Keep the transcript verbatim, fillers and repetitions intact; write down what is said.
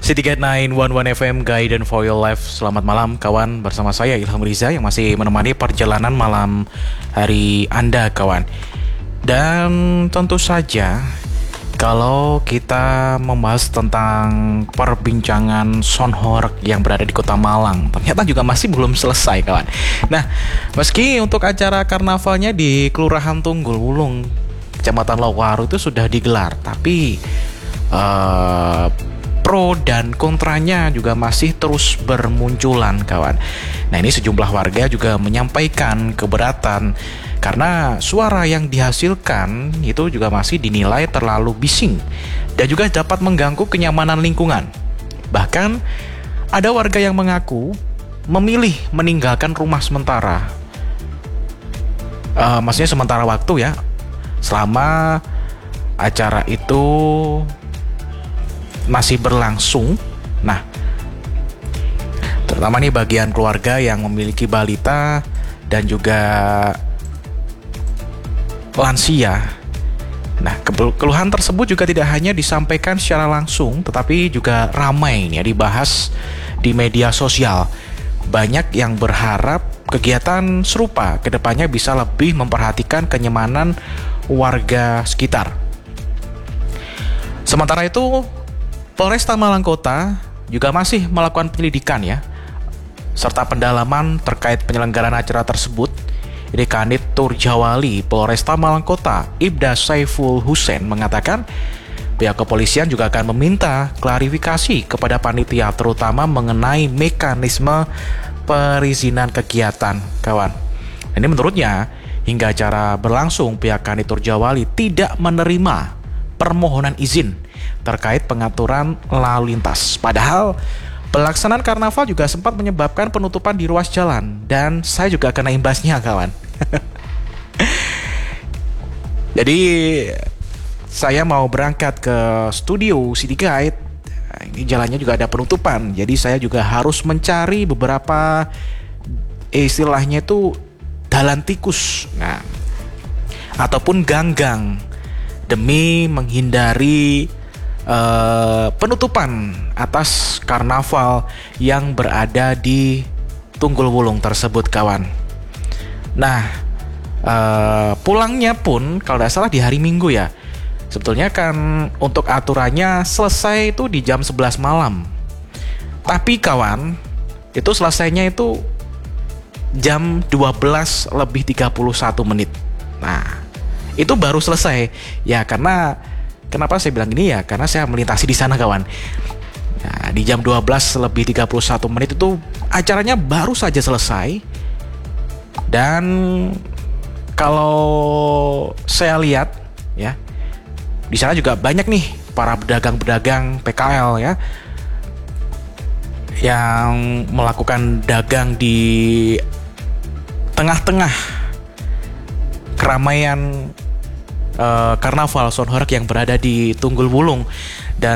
City Gate sembilan satu satu F M Guidance for Your Life. Selamat malam kawan, bersama saya Ilham Riza yang masih menemani perjalanan malam hari Anda kawan. Dan tentu saja kalau kita membahas tentang perbincangan Sonhoreg yang berada di Kota Malang, ternyata juga masih belum selesai kawan. Nah, meski untuk acara karnavalnya di Kelurahan Tunggul Wulung, Kecamatan Lowaru itu sudah digelar, tapi uh, pro dan kontranya juga masih terus bermunculan kawan. Nah, ini sejumlah warga juga menyampaikan keberatan karena suara yang dihasilkan itu juga masih dinilai terlalu bising dan juga dapat mengganggu kenyamanan lingkungan. Bahkan ada warga yang mengaku memilih meninggalkan rumah sementara, uh, maksudnya sementara waktu ya, selama acara itu masih berlangsung. Nah, terutama nih bagian keluarga yang memiliki balita dan juga lansia. Nah, keluhan tersebut juga tidak hanya disampaikan secara langsung, tetapi juga ramai ya dibahas di media sosial. Banyak yang berharap kegiatan serupa kedepannya bisa lebih memperhatikan kenyamanan warga sekitar. Sementara itu, Polresta Malang Kota juga masih melakukan penyelidikan ya, serta pendalaman terkait penyelenggaraan acara tersebut. Ini Kanit Turjawali Polresta Malang Kota, Ibda Saiful Hussein mengatakan pihak kepolisian juga akan meminta klarifikasi kepada panitia terutama mengenai mekanisme perizinan kegiatan kawan. Ini menurutnya hingga acara berlangsung pihak Kanit Turjawali tidak menerima permohonan izin terkait pengaturan lalu lintas. Padahal pelaksanaan karnaval juga sempat menyebabkan penutupan di ruas jalan dan saya juga kena imbasnya kawan. Jadi saya mau berangkat ke studio City Guide. Ini jalannya juga ada penutupan. Jadi saya juga harus mencari beberapa istilahnya itu dalan tikus. Nah, ataupun ganggang demi menghindari Uh, penutupan atas karnaval yang berada di Tunggul Wulung tersebut kawan. Nah, uh, pulangnya pun kalau tidak salah di hari Minggu ya. Sebetulnya kan untuk aturannya selesai itu di jam sebelas malam. Tapi kawan, itu selesainya itu jam dua belas lebih tiga puluh satu menit. Nah, itu baru selesai ya, karena kenapa saya bilang gini ya? Karena saya melintasi di sana kawan. Nah, di jam dua belas lebih tiga puluh satu menit itu acaranya baru saja selesai. Dan kalau saya lihat ya, di sana juga banyak nih para pedagang-pedagang P K L ya yang melakukan dagang di tengah-tengah keramaian Uh, karnaval Sonhoreg yang berada di Tunggul Wulung.